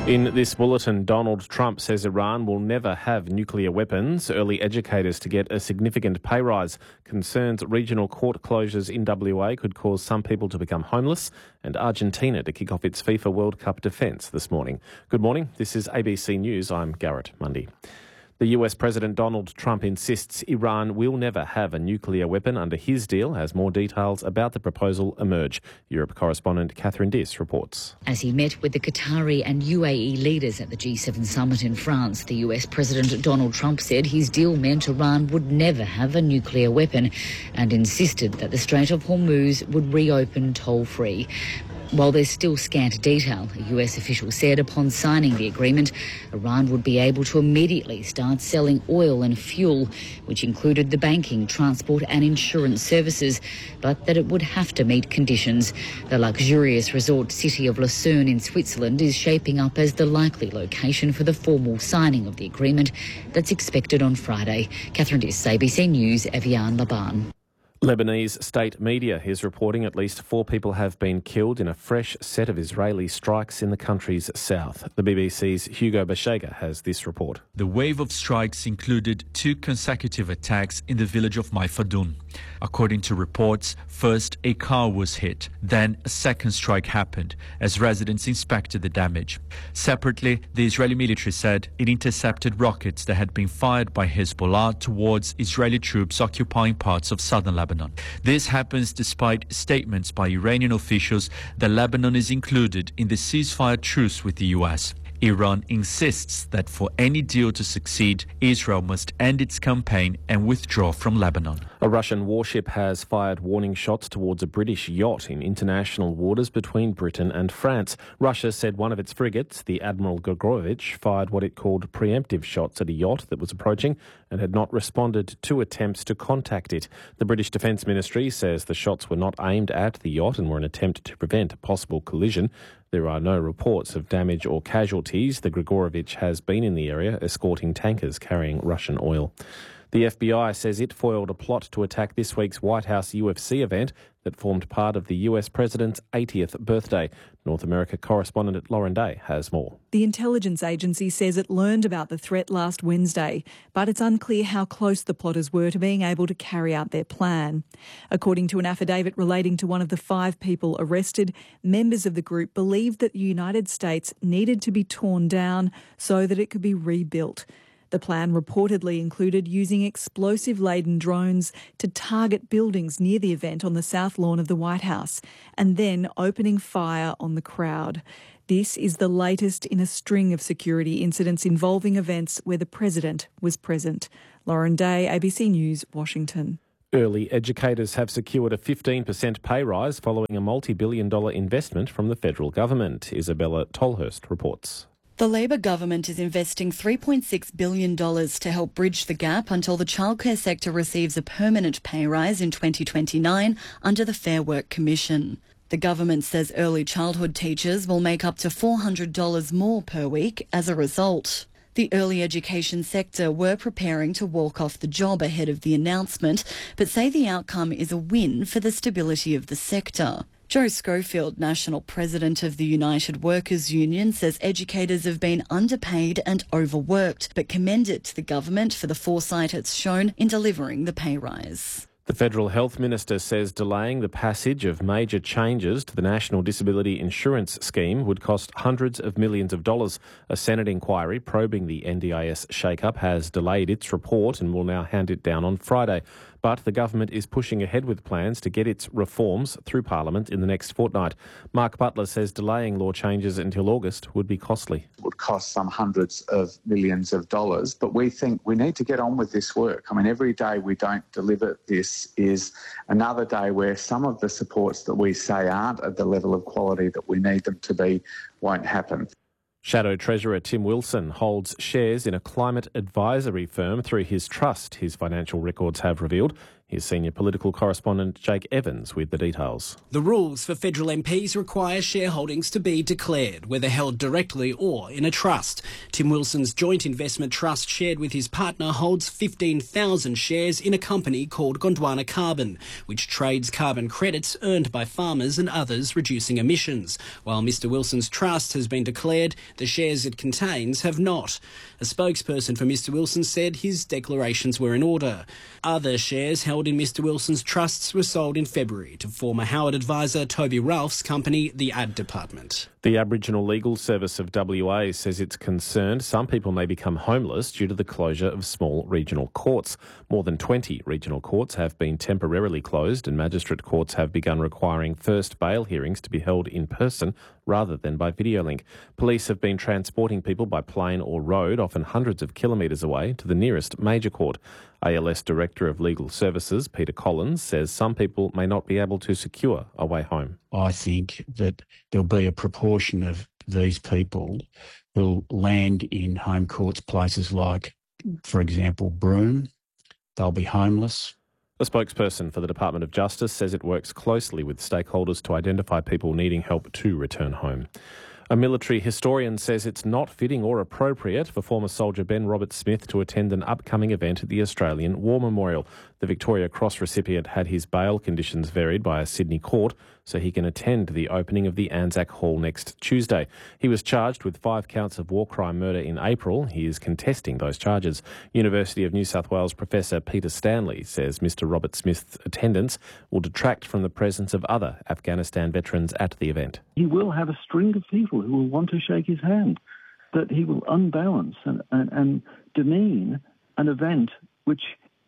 In this bulletin, Donald Trump says Iran will never have nuclear weapons. Early educators to get a significant pay rise. Concerns regional court closures in WA could cause some people to become homeless. And Argentina to kick off its FIFA World Cup defence this morning. Good morning, this is ABC News. I'm Garrett Mundy. The US President Donald Trump insists Iran will never have a nuclear weapon under his deal as more details about the proposal emerge. Europe correspondent Catherine Diss reports. As he met with the Qatari and UAE leaders at the G7 summit in France, the US President Donald Trump said his deal meant Iran would never have a nuclear weapon and insisted that the Strait of Hormuz would reopen toll-free. While there's still scant detail, a US official said upon signing the agreement, Iran would be able to immediately start selling oil and fuel, which included the banking, transport and insurance services, but that it would have to meet conditions. The luxurious resort city of Lucerne in Switzerland is shaping up as the likely location for the formal signing of the agreement that's expected on Friday. Catherine Diss, ABC News, Evian Laban. Lebanese state media is reporting at least 4 people have been killed in a fresh set of Israeli strikes in the country's south. The BBC's Hugo Bashega has this report. The wave of strikes included 2 consecutive attacks in the village of Maifadun. According to reports, first a car was hit, then a second strike happened as residents inspected the damage. Separately, the Israeli military said it intercepted rockets that had been fired by Hezbollah towards Israeli troops occupying parts of southern Lebanon. This happens despite statements by Iranian officials that Lebanon is included in the ceasefire truce with the US. Iran insists that for any deal to succeed, Israel must end its campaign and withdraw from Lebanon. A Russian warship has fired warning shots towards a British yacht in international waters between Britain and France. Russia said one of its frigates, the Admiral Grigorovich, fired what it called preemptive shots at a yacht that was approaching and had not responded to attempts to contact it. The British Defence Ministry says the shots were not aimed at the yacht and were an attempt to prevent a possible collision. There are no reports of damage or casualties. The Grigorovich has been in the area escorting tankers carrying Russian oil. The FBI says it foiled a plot to attack this week's White House UFC event that formed part of the US president's 80th birthday. North America correspondent Lauren Day has more. The intelligence agency says it learned about the threat last Wednesday, but it's unclear how close the plotters were to being able to carry out their plan. According to an affidavit relating to one of the 5 people arrested, members of the group believed that the United States needed to be torn down so that it could be rebuilt. The plan reportedly included using explosive-laden drones to target buildings near the event on the south lawn of the White House and then opening fire on the crowd. This is the latest in a string of security incidents involving events where the president was present. Lauren Day, ABC News, Washington. Early educators have secured a 15% pay rise following a multi-billion-dollar investment from the federal government. Isabella Tolhurst reports. The Labor government is investing $3.6 billion to help bridge the gap until the childcare sector receives a permanent pay rise in 2029 under the Fair Work Commission. The government says early childhood teachers will make up to $400 more per week as a result. The early education sector were preparing to walk off the job ahead of the announcement, but say the outcome is a win for the stability of the sector. Joe Schofield, National President of the United Workers Union, says educators have been underpaid and overworked, but commended the government for the foresight it's shown in delivering the pay rise. The Federal Health Minister says delaying the passage of major changes to the National Disability Insurance Scheme would cost hundreds of millions of dollars. A Senate inquiry probing the NDIS shake-up has delayed its report and will now hand it down on Friday. But the government is pushing ahead with plans to get its reforms through Parliament in the next fortnight. Mark Butler says delaying law changes until August would be costly. It would cost some hundreds of millions of dollars, but we think we need to get on with this work. I mean, every day we don't deliver this is another day where some of the supports that we say aren't at the level of quality that we need them to be won't happen. Shadow Treasurer Tim Wilson holds shares in a climate advisory firm through his trust, his financial records have revealed. Here's senior political correspondent Jake Evans with the details. The rules for federal MPs require shareholdings to be declared, whether held directly or in a trust. Tim Wilson's joint investment trust, shared with his partner, holds 15,000 shares in a company called Gondwana Carbon, which trades carbon credits earned by farmers and others reducing emissions. While Mr Wilson's trust has been declared, the shares it contains have not. A spokesperson for Mr Wilson said his declarations were in order. Other shares held in Mr Wilson's trusts were sold in February to former Howard advisor Toby Ralph's company, the Ad Department. The Aboriginal Legal Service of WA says it's concerned some people may become homeless due to the closure of small regional courts. More than 20 regional courts have been temporarily closed, and magistrate courts have begun requiring first bail hearings to be held in person rather than by video link. Police have been transporting people by plane or road, often hundreds of kilometres away, to the nearest major court. ALS Director of Legal Services, Peter Collins, says some people may not be able to secure a way home. I think that there'll be a proportion of these people who'll land in home courts, places like, for example, Broome. They'll be homeless. A spokesperson for the Department of Justice says it works closely with stakeholders to identify people needing help to return home. A military historian says it's not fitting or appropriate for former soldier Ben Roberts-Smith to attend an upcoming event at the Australian War Memorial. The Victoria Cross recipient had his bail conditions varied by a Sydney court so he can attend the opening of the Anzac Hall next Tuesday. He was charged with 5 counts of war crime murder in April. He is contesting those charges. University of New South Wales Professor Peter Stanley says Mr Roberts-Smith's attendance will detract from the presence of other Afghanistan veterans at the event. He will have a string of people who will want to shake his hand, that he will unbalance and demean an event which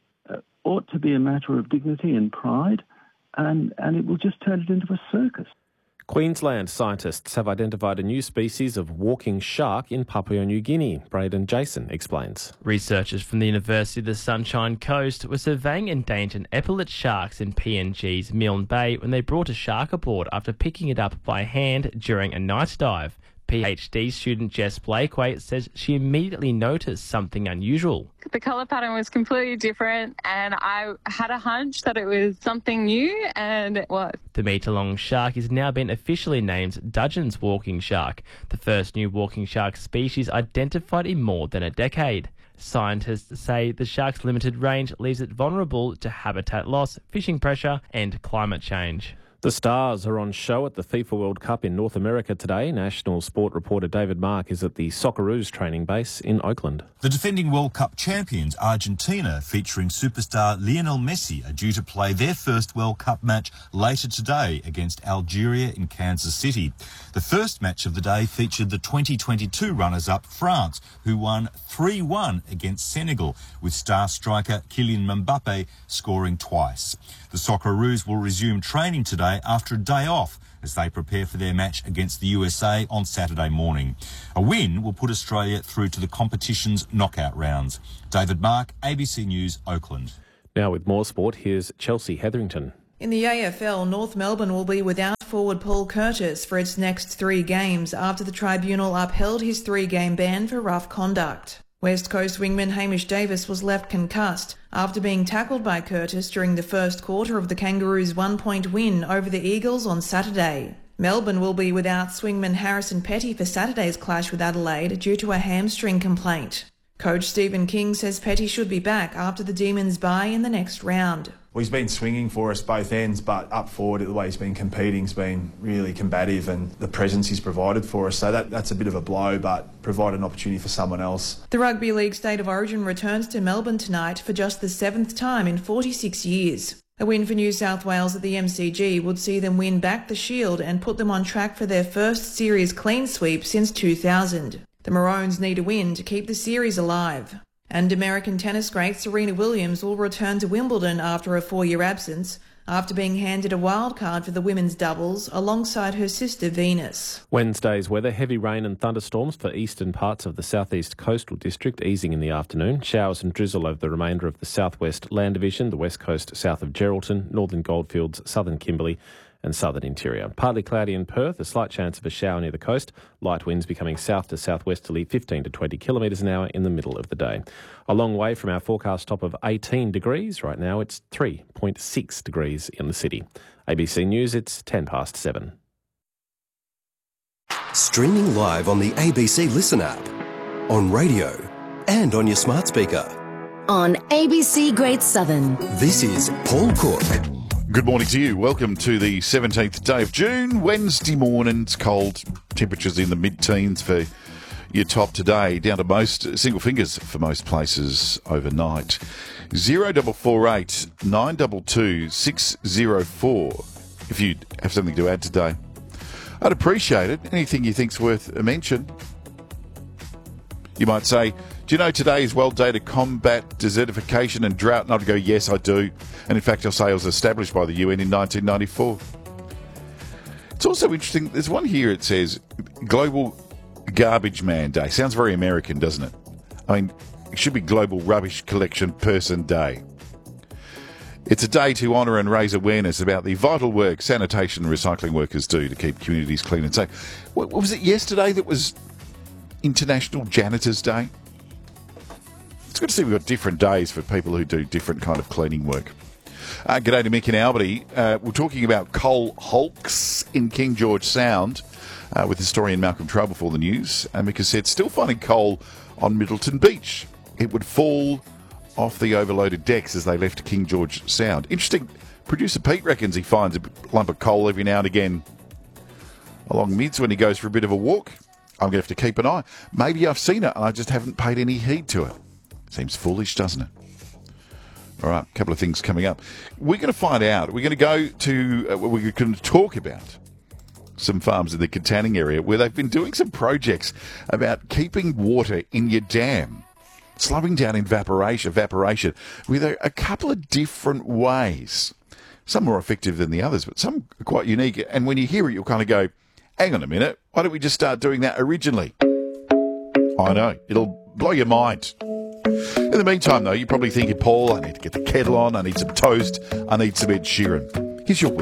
ought to be a matter of dignity and pride, and it will just turn it into a circus. Queensland scientists have identified a new species of walking shark in Papua New Guinea. Braden Jason explains. Researchers from the University of the Sunshine Coast were surveying endangered epaulet sharks in PNG's Milne Bay when they brought a shark aboard after picking it up by hand during a night dive. PhD student Jess Blakeway says she immediately noticed something unusual. The colour pattern was completely different and I had a hunch that it was something new, and it was. The metre-long shark is now been officially named Dudgeon's walking shark, the first new walking shark species identified in more than a decade. Scientists say the shark's limited range leaves it vulnerable to habitat loss, fishing pressure and climate change. The Stars are on show at the FIFA World Cup in North America today. National Sport reporter David Mark is at the Socceroos training base in Oakland. The defending World Cup champions, Argentina, featuring superstar Lionel Messi, are due to play their first World Cup match later today against Algeria in Kansas City. The first match of the day featured the 2022 runners-up France, who won 3-1 against Senegal, with star striker Kylian Mbappe scoring twice. The Socceroos will resume training today after a day off as they prepare for their match against the USA on Saturday morning. A win will put Australia through to the competition's knockout rounds. David Mark, ABC News, Oakland. Now with more sport, here's Chelsea Hetherington. In the AFL, North Melbourne will be without forward Paul Curtis for its next 3 games after the tribunal upheld his 3-game ban for rough conduct. West Coast wingman Hamish Davis was left concussed after being tackled by Curtis during the first quarter of the Kangaroos' 1-point win over the Eagles on Saturday. Melbourne will be without swingman Harrison Petty for Saturday's clash with Adelaide due to a hamstring complaint. Coach Stephen King says Petty should be back after the Demons' bye in the next round. Well, he's been swinging for us both ends, but up forward, the way he's been competing has been really combative, and the presence he's provided for us. So that's a bit of a blow, but provide an opportunity for someone else. The Rugby League State of Origin returns to Melbourne tonight for just the 7th time in 46 years. A win for New South Wales at the MCG would see them win back the Shield and put them on track for their first series clean sweep since 2000. The Maroons need a win to keep the series alive. And American tennis great Serena Williams will return to Wimbledon after a 4-year absence, after being handed a wild card for the women's doubles alongside her sister Venus. Wednesday's weather: heavy rain and thunderstorms for eastern parts of the southeast coastal district, easing in the afternoon. Showers and drizzle over the remainder of the southwest land division, the west coast south of Geraldton, northern Goldfields, southern Kimberley and southern interior. Partly cloudy in Perth, a slight chance of a shower near the coast. Light winds becoming south to southwesterly 15 to 20 kilometres an hour in the middle of the day. A long way from our forecast top of 18 degrees. Right now it's 3.6 degrees in the city. ABC News, it's 7:10. Streaming live on the ABC Listen app, on radio and on your smart speaker. On ABC Great Southern. This is Paul Cook. Good morning to you. Welcome to the 17th day of June. Wednesday morning, it's cold. Temperatures in the mid-teens for your top today, down to most single fingers for most places overnight. 0448 922 604 if you have something to add today. I'd appreciate it. Anything you think's worth a mention. You might say, do you know today is World Day to Combat Desertification and Drought? And I'd go, yes, I do. And in fact, I'll say it was established by the UN in 1994. It's also interesting. There's one here. It says Global Garbage Man Day. Sounds very American, doesn't it? I mean, it should be Global Rubbish Collection Person Day. It's a day to honour and raise awareness about the vital work sanitation and recycling workers do to keep communities clean and safe. What was it yesterday that was International Janitors Day? It's good to see we've got different days for people who do different kind of cleaning work. G'day to Mick in Albany. We're talking about coal hulks in King George Sound with historian Malcolm Trull before the news. And Mick has said, still finding coal on Middleton Beach. It would fall off the overloaded decks as they left King George Sound. Interesting. Producer Pete reckons he finds a lump of coal every now and again along mids when he goes for a bit of a walk. I'm going to have to keep an eye. Maybe I've seen it and I just haven't paid any heed to it. Seems foolish, doesn't it? All right, a couple of things coming up. We're going to find out. We're going to go to, we're going to talk about some farms in the Katanning area where they've been doing some projects about keeping water in your dam, slowing down evaporation with a couple of different ways. Some more effective than the others, but some are quite unique. And when you hear it, you'll kind of go, hang on a minute, why don't we just start doing that originally? I know, it'll blow your mind. In the meantime, though, you're probably thinking, Paul, I need to get the kettle on, I need some toast, I need some Ed Sheeran. Here's your